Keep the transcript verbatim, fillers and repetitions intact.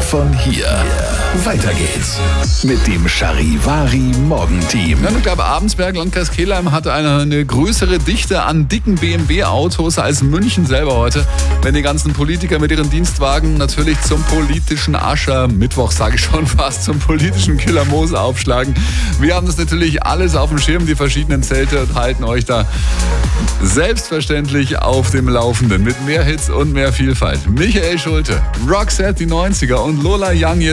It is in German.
von hier. Weiter geht's mit dem Charivari Morgenteam. Ja, ich glaube, Abensberg, Landkreis Kelheim hatte eine, eine größere Dichte an dicken B M W-Autos als München selber heute. Wenn die ganzen Politiker mit ihren Dienstwagen natürlich zum politischen Aschermittwoch, sage ich schon fast, zum politischen Killer Moos aufschlagen. Wir haben das natürlich alles auf dem Schirm, die verschiedenen Zelte, und halten euch da selbstverständlich auf dem Laufenden mit mehr Hits und mehr Vielfalt. Michael Schulte, Roxette, die neunziger und Lola Young jetzt